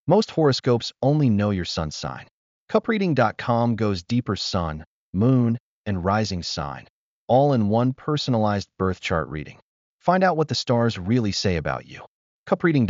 Most horoscopes only know your sun sign. Cupreading.com goes deeper: sun, moon, and rising sign, all in one personalized birth chart reading. Find out what the stars really say about you. Cupreading.